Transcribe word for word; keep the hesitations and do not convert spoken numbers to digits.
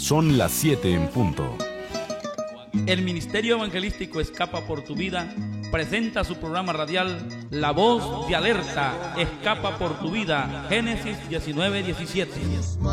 Son las siete en punto. El Ministerio Evangelístico Escapa por tu Vida presenta su programa radial La Voz de Alerta, Escapa por tu Vida, Génesis diecinueve diecisiete.